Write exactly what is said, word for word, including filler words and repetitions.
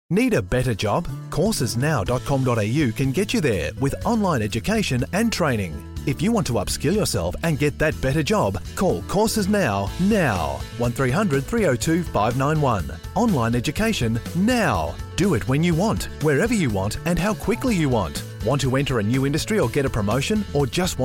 Need a better job? courses now dot com dot a u can get you there with online education and training. If you want to upskill yourself and get that better job, call Courses Now, now. one three hundred three oh two five nine one. Online education now. Do it when you want, wherever you want and how quickly you want. Want to enter a new industry or get a promotion, or just want